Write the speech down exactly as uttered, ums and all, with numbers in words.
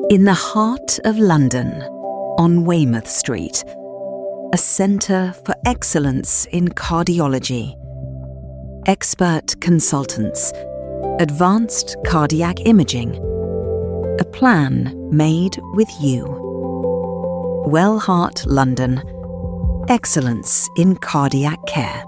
In the heart of London, on Weymouth Street, a centre for excellence in cardiology. Expert consultants, advanced cardiac imaging, a plan made with you. Wellheart London, excellence in cardiac care.